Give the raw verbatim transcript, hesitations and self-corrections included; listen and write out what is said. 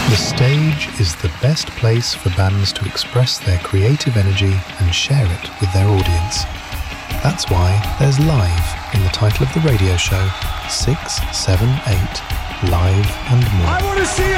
The stage is the best place for bands to express their creative energy and share it with their audience. That's why there's live in the title of the radio show, six seven eight, Live and More. I want to see